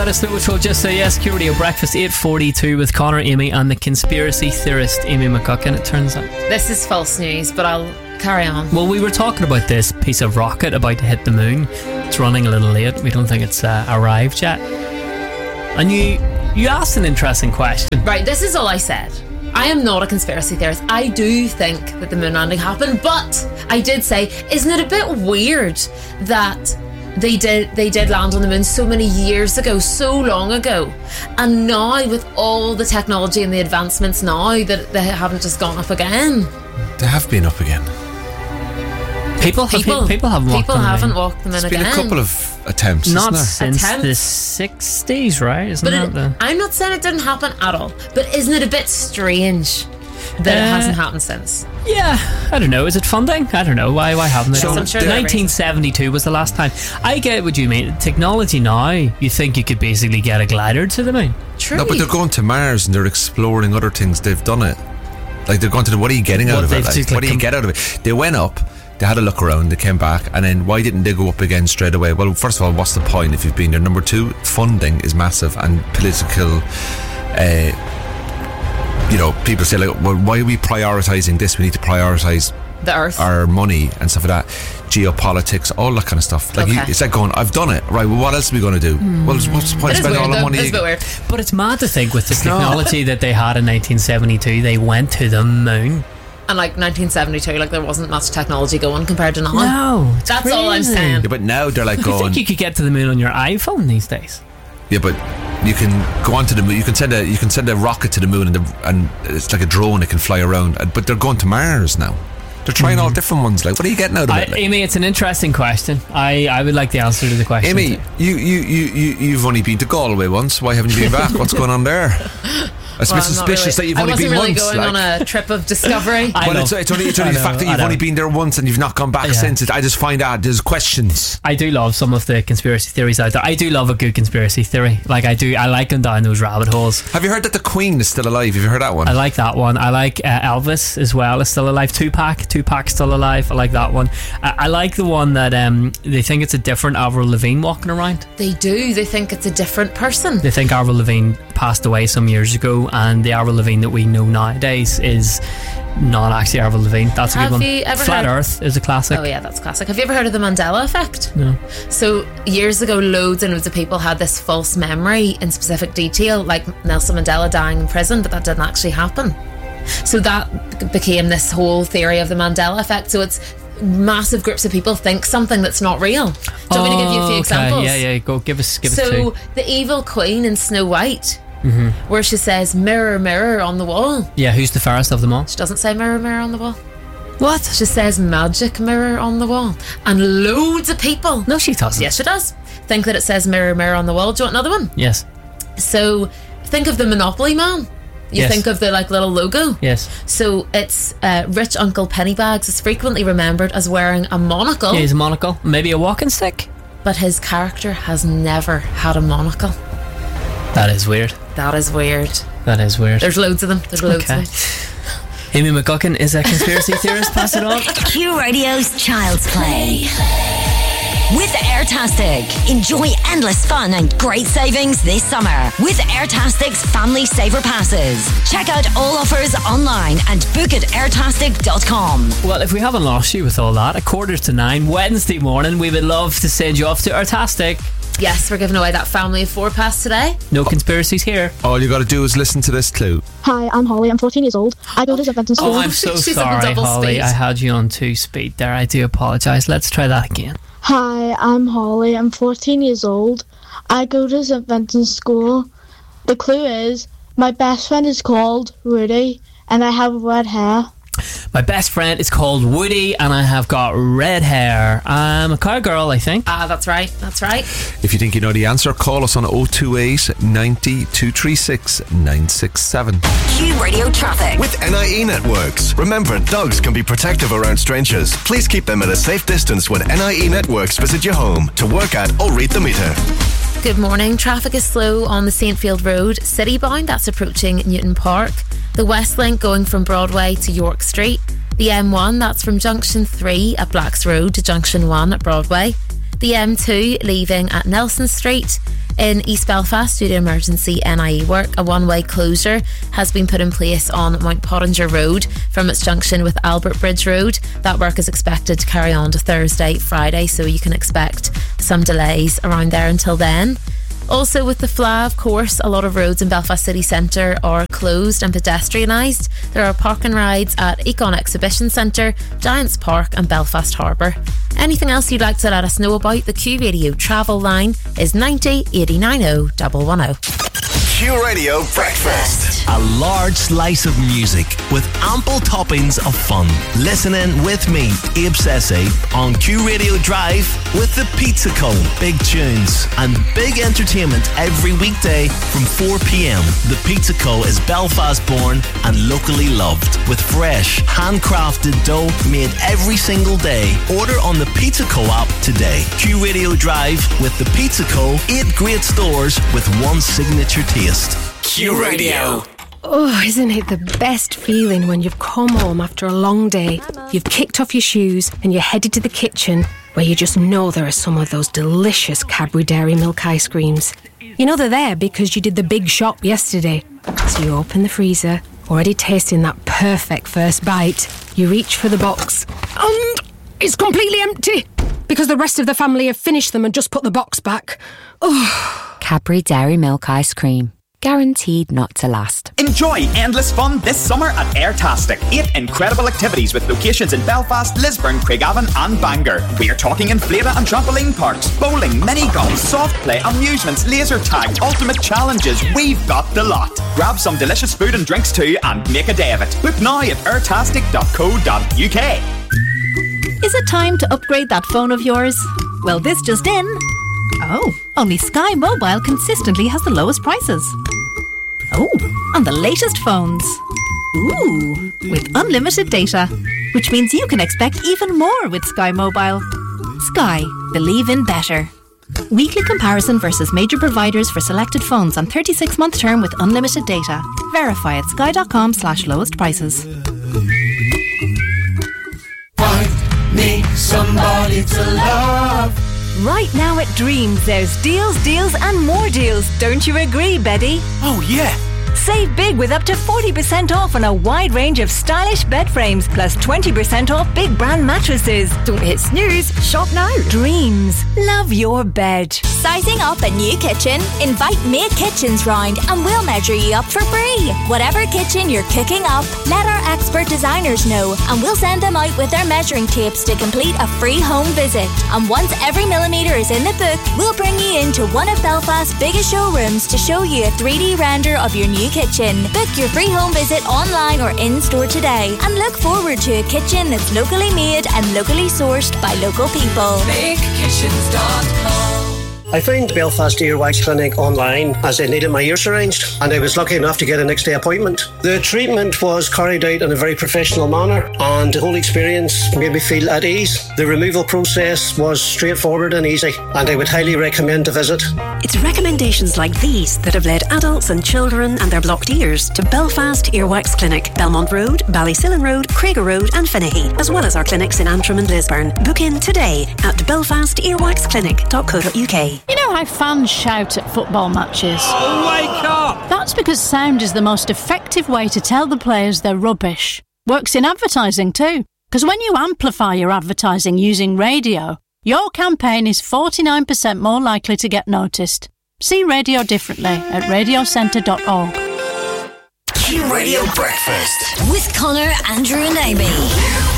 us know what we'll just say yes. Q Radio Breakfast 8:42 with Connor, Amy and the conspiracy theorist Amy McGuckin, it turns out. This is false news, but I'll carry on. Well, we were talking about this piece of rocket about to hit the moon. It's running a little late. We don't think it's arrived yet. And you asked an interesting question. Right, this is all I said. I am not a conspiracy theorist. I do think that the moon landing happened, but I did say, isn't it a bit weird that they did land on the moon so many years ago, so long ago, and now with all the technology and the advancements now that they haven't just gone up again? They have been up again. People haven't walked them in again. It's been a couple of attempts. Not since the 60s, right? I'm not saying it didn't happen at all, but isn't it a bit strange that it hasn't happened since? Yeah, I don't know. Is it funding? I don't know. Why haven't they? So I'm sure 1972 was the last time. I get what you mean. Technology now, you think you could basically get a glider to the moon. True. No, but they're going to Mars and they're exploring other things. They've done it. Like, they're going to what are you getting out of it? Like, what do you get out of it? They went up, they had a look around, they came back, and then why didn't they go up again straight away? Well, first of all, what's the point if you've been there? Number two, funding is massive, and political people say, like, well, why are we prioritising this? We need to prioritise the Earth, our money and stuff like that, geopolitics, all that kind of stuff. Like, it's like going, I've done it, right, well, what else are we going to do? Well, what's the point of spending all the money? It's a bit weird. But it's mad to think with the technology that they had in 1972, they went to the moon. And like 1972, like there wasn't much technology going compared to now. No, that's crazy. all I'm saying. Yeah, but now they're like going. I think you could get to the moon on your iPhone these days. Yeah, but you can go onto the moon. You can send a rocket to the moon, and it's like a drone. It can fly around. But they're going to Mars now. They're trying all different ones. Like, what are you getting out of it? Like? Amy, it's an interesting question. I would like the answer to the question. Amy, you've only been to Galway once. Why haven't you been back? What's going on there? It's a bit suspicious that you've only been once. I wasn't really going on a trip of discovery. But it's only the fact that you've only been there once and you've not gone back since. I just find out there's questions. I do love some of the conspiracy theories out there. I do love a good conspiracy theory. Like, I do. I like going down those rabbit holes. Have you heard that the Queen is still alive? Have you heard that one? I like that one. I like Elvis as well is still alive. Tupac's still alive. I like that one. I like the one that they think it's a different Avril Lavigne walking around. They do. They think it's a different person. They think Avril Lavigne passed away some years ago, and the Avril Lavigne that we know nowadays is not actually Avril Lavigne. That's a good one. Flat Earth is a classic. Oh yeah, that's classic. Have you ever heard of the Mandela effect? No. So years ago, loads and loads of people had this false memory in specific detail, like Nelson Mandela dying in prison, but that didn't actually happen. So that became this whole theory of the Mandela effect. So it's massive groups of people think something that's not real. Do you want me to give you a few examples? Yeah, go give us two. So the evil queen in Snow White, where she says, mirror, mirror on the wall. Yeah, who's the fairest of them all? She doesn't say mirror, mirror on the wall. What? She says magic mirror on the wall. And loads of people... No, she doesn't. Yes, she does. Think that it says mirror, mirror on the wall. Do you want another one? Yes. So think of the Monopoly man. You think of the little logo. Yes. So it's rich Uncle Pennybags is frequently remembered as wearing a monocle. Yeah, he's a monocle. Maybe a walking stick. But his character has never had a monocle. That is weird. That is weird. There's loads of them. There's loads of them. Amy McGuckin is a conspiracy theorist. Pass it on. Q Radio's Child's Play. With Airtastic. Enjoy endless fun and great savings this summer with Airtastic's Family Saver Passes. Check out all offers online and book at airtastic.com. Well, if we haven't lost you with all that, 9:15 Wednesday morning, we would love to send you off to Airtastic. Yes, we're giving away that family of 4 pass today. No conspiracies here. All you got to do is listen to this clue. Hi, I'm Holly. I'm 14 years old. I go to St Vincent's School. Oh, I'm so She's sorry, on double Holly. speed. I had you on 2 speed there. I do apologise. Let's try that again. Hi, I'm Holly. I'm 14 years old. I go to St Vincent's School. The clue is, my best friend is called Rudy, and I have red hair. My best friend is called Woody, and I have got red hair. I'm a cowgirl, I think. That's right. If you think you know the answer, call us on 028 90 236 967. Q Radio Traffic. With NIE Networks. Remember, dogs can be protective around strangers. Please keep them at a safe distance when NIE Networks visit your home to work at or read the meter. Good morning. Traffic is slow on the Saintfield Road. Citybound, that's approaching Newton Park. The West Link going from Broadway to York Street. The M1, that's from Junction 3 at Blacks Road to Junction 1 at Broadway. The M2 leaving at Nelson Street. In East Belfast, due to emergency NIE work, a one-way closure has been put in place on Mount Pottinger Road from its junction with Albert Bridge Road. That work is expected to carry on to Thursday, Friday, so you can expect some delays around there until then. Also with the FLA, of course, a lot of roads in Belfast city centre are closed and pedestrianised. There are park and rides at Econ Exhibition Centre, Giants Park and Belfast Harbour. Anything else you'd like to let us know about? The Q Radio travel line is 90 89 110. Q Radio Breakfast. A large slice of music with ample toppings of fun. Listen in with me, Abe Sesay, on Q Radio Drive with the Pizza Co. Big tunes and big entertainment every weekday from 4 p.m. The Pizza Co. is Belfast born and locally loved with fresh, handcrafted dough made every single day. Order on the Pizza Co. app today. Q Radio Drive with the Pizza Co. 8 great stores with one signature taste. Q Radio. Oh, isn't it the best feeling when you've come home after a long day, you've kicked off your shoes and you're headed to the kitchen where you just know there are some of those delicious Cadbury Dairy Milk ice creams. You know they're there because you did the big shop yesterday. So you open the freezer, already tasting that perfect first bite. You reach for the box and it's completely empty because the rest of the family have finished them and just put the box back. Oh. Cadbury Dairy Milk ice cream. Guaranteed not to last. Enjoy endless fun this summer at Airtastic. 8 incredible activities with locations in Belfast, Lisburn, Craigavon and Bangor. We're talking inflatable and trampoline parks, bowling, mini golf, soft play, amusements, laser tag, ultimate challenges. We've got the lot. Grab some delicious food and drinks too and make a day of it. Book now at airtastic.co.uk. Is it time to upgrade that phone of yours? Well, this just in. Oh, only Sky Mobile consistently has the lowest prices. Oh, on the latest phones. Ooh, with unlimited data, which means you can expect even more with Sky Mobile. Sky, believe in better. Weekly comparison versus major providers for selected phones on 36-month term with unlimited data. Verify at sky.com/lowest prices. Find me somebody to love. Right now at Dreams, there's deals, deals and more deals. Don't you agree, Betty? Oh, yeah. Save big with up to 40% off on a wide range of stylish bed frames, plus 20% off big brand mattresses. Don't hit snooze, shop now. Dreams, love your bed. Sizing up a new kitchen? Invite Make Kitchens round and we'll measure you up for free. Whatever kitchen you're cooking up, let our expert designers know and we'll send them out with their measuring tapes to complete a free home visit. And once every millimetre is in the book, we'll bring you into one of Belfast's biggest showrooms to show you a 3D render of your new kitchen. Book your free home visit online or in store today and look forward to a kitchen that's locally made and locally sourced by local people. MakeKitchens.com. I found Belfast Earwax Clinic online as I needed my ears arranged, and I was lucky enough to get a next day appointment. The treatment was carried out in a very professional manner, and the whole experience made me feel at ease. The removal process was straightforward and easy, and I would highly recommend a visit. It's recommendations like these that have led adults and children and their blocked ears to Belfast Earwax Clinic, Belmont Road, Ballysillan Road, Craiger Road and Finnehy, as well as our clinics in Antrim and Lisburn. Book in today at belfastearwaxclinic.co.uk. You know how fans shout at football matches? Oh, wake up! That's because sound is the most effective way to tell the players they're rubbish. Works in advertising too. Because when you amplify your advertising using radio, your campaign is 49% more likely to get noticed. See radio differently at radiocentre.org. Q Radio Breakfast with Connor, Andrew and Amy.